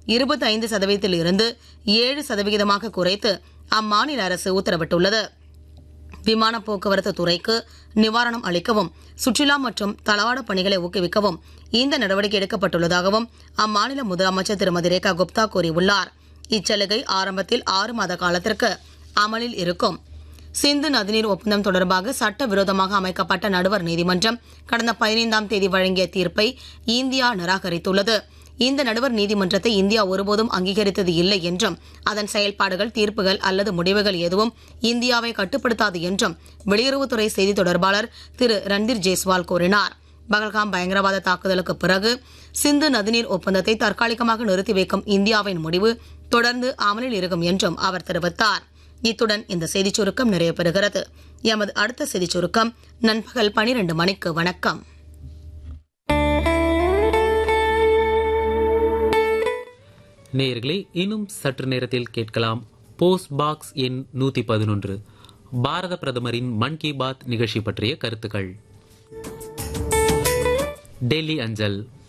25% 7% குறைத்து அம்மாநில அரசு உத்தரவிட்டுள்ளது. விமான போக்குவரத்து துறைக்கு நிவாரணம் அளிக்கவும் சுற்றுலா மற்றும் தளவாட பணிகளை ஊக்குவிக்கவும் இந்த நடவடிக்கை எடுக்கப்பட்டுள்ளதாகவும் அம்மாநில முதலமைச்சர் திருமதி ரேகா குப்தா கூறியுள்ளார். இச்சலுகை ஆரம்பத்தில் 6 மாத காலத்திற்கு அமலில் இருக்கும். சிந்து நதிநீர் ஒப்பந்தம் தொடர்பாக சட்டவிரோதமாக அமைக்கப்பட்ட நடுவர் நீதிமன்றம் கடந்த 15ஆம் தேதி வழங்கிய தீர்ப்பை இந்தியா நிராகரித்துள்ளது. இந்த நடுவர் நீதிமன்றத்தை இந்தியா ஒருபோதும் அங்கீகரித்தது இல்லை என்றும் அதன் செயல்பாடுகள், தீர்ப்புகள் அல்லது முடிவுகள் எதுவும் இந்தியாவை கட்டுப்படுத்தாது என்றும் வெளியுறவுத்துறை செய்தி தொடர்பாளர் திரு ரன்தீர் ஜெய்ஸ்வால் கூறினார். பகல்காம் பயங்கரவாத தாக்குதலுக்கு பிறகு சிந்து நதிநீர் ஒப்பந்தத்தை தற்காலிகமாக நிறுத்தி வைக்கும் இந்தியாவின் முடிவு தொடர்ந்து அமலில் இருக்கும் என்றும் அவர் தெரிவித்தார். இத்துடன் இந்த செய்திச் சுருக்கம் நிறைவு பெறுகிறது. எமது அடுத்த செய்திச் சுருக்கம் நண்பகல் 12 மணிக்கு. வணக்கம். நேயர்களே, இன்னும் சற்று நேரத்தில் கேட்கலாம் போஸ்ட் பாக்ஸ் எண் 111 பாரத பிரதமரின் மன் கி பாத் நிகழ்ச்சி பற்றிய கருத்துக்கள். டெல்லி அஞ்சல்.